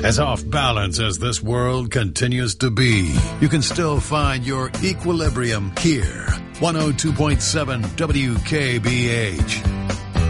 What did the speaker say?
As off balance as this world continues to be, you can still find your equilibrium here. 102.7 WKBH.